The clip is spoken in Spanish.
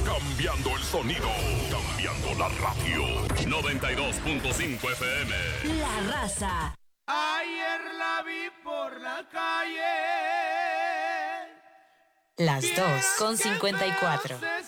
Cambiando el sonido. Cambiando la radio. 92.5 FM. La Raza. Ayer la vi por la calle. Las 2:54.